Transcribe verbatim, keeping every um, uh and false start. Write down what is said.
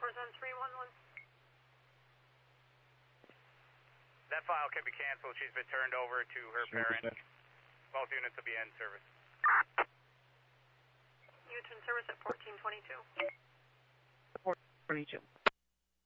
numbers on three one one. That file can be canceled. She's been turned over to her Sure, parent. okay. Both units will be in service. Units in service at fourteen twenty-two. twenty-two.